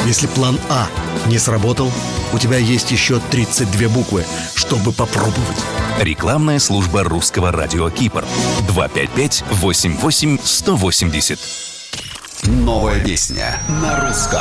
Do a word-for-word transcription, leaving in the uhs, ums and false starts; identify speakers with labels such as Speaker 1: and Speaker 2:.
Speaker 1: Если план А не сработал, у тебя есть еще тридцать две буквы, чтобы попробовать.
Speaker 2: Рекламная служба русского радио Кипр. два пять пять восемь восемь сто восемьдесят.
Speaker 3: Новая песня на русском.